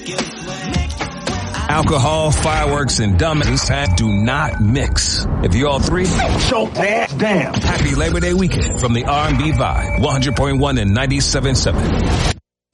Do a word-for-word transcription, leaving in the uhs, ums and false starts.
Alcohol, fireworks, and dummies do not mix. If you all three, so bad, damn. Happy Labor Day weekend from the R and B Vibe, one hundred point one and ninety-seven point seven.